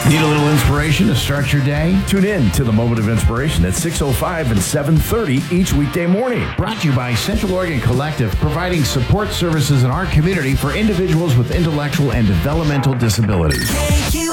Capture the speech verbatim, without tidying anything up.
Need a little inspiration to start your day? Tune in to the Moment of Inspiration at six oh five and seven thirty each weekday morning. Brought to you by Central Oregon Collective, providing support services in our community for individuals with intellectual and developmental disabilities.